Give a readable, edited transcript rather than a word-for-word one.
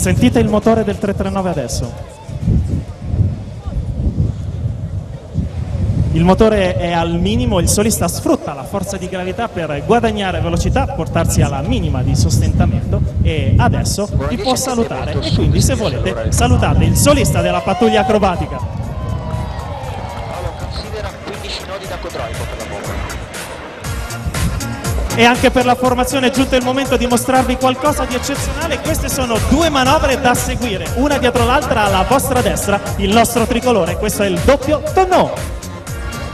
Sentite il motore del 339 adesso. Il motore è al minimo, il solista sfrutta la forza di gravità per guadagnare velocità, portarsi alla minima di sostentamento e adesso vi può salutare e quindi se volete salutate il solista della pattuglia acrobatica. Paolo considera 15 nodi da codraico per la bomba. E anche per la formazione è giunto il momento di mostrarvi qualcosa di eccezionale. Queste sono due manovre da seguire, una dietro l'altra alla vostra destra, il nostro tricolore. Questo è il doppio tonneau.